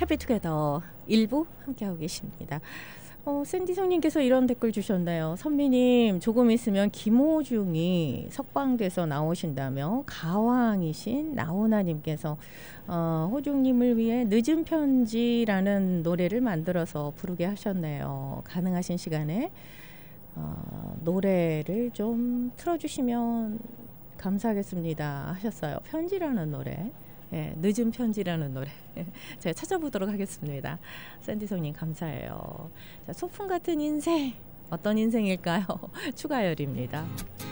해피투게더 1부 함께하고 계십니다. 샌디성님께서 이런 댓글 주셨네요. 선미님, 조금 있으면 김호중이 석방돼서 나오신다며 가왕이신 나훈아님께서 호중님을 위해 늦은 편지라는 노래를 만들어서 부르게 하셨네요. 가능하신 시간에 노래를 좀 틀어주시면 감사하겠습니다 하셨어요. 편지라는 노래, 늦은 편지라는 노래 제가 찾아보도록 하겠습니다. 샌디송님 감사해요. 자, 소풍 같은 인생 어떤 인생일까요? 추가열입니다.